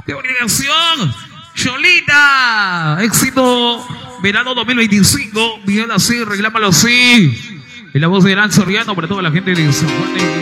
de obligación. Cholita, éxito, verano 2025. Miguel así, reclámalo así. En la voz de Alan Soriano para toda la gente de San Juan de